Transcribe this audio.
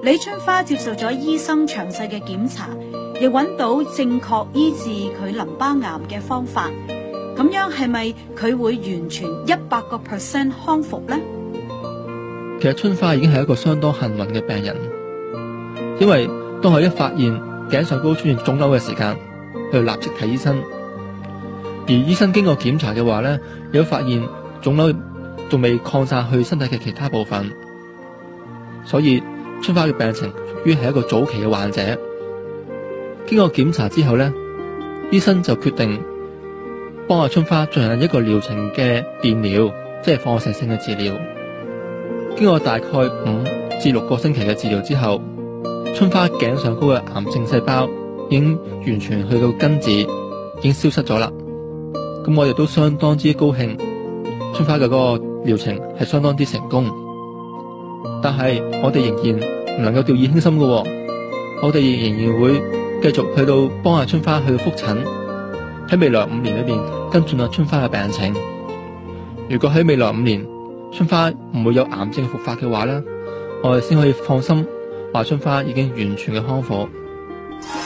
李春花接受咗醫生詳細嘅檢查，亦揾到正確醫治佢淋巴癌嘅方法。咁樣係咪佢會完全100% 康復呢？ 其實春花已經係一個相當幸運嘅病人，因為當佢一發現頸上高出現腫瘤嘅時間，佢就立即睇醫生。而醫生經過檢查嘅話呢，亦都發現腫瘤仲未擴散去身體嘅其他部分，所以春花嘅病情屬於係一個早期嘅患者。經過檢查之後呢，醫生就決定幫阿春花進行一個療程嘅電療，即係放射性嘅治療。經過大概5至6個星期嘅治療之後，春花頸上高嘅癌症細胞已經完全去到根治，已經消失咗啦。咁我哋都相當之高興，春花嘅嗰個療程係相當之成功。但係我哋仍然唔能夠掉以輕心嘅，我哋仍然會繼續去到幫阿春花去到復診，喺未來5年裏邊跟進阿春花嘅病情。如果喺未來5年春花唔會有癌症復發嘅話呢，我哋先可以放心話春花已經完全嘅康復。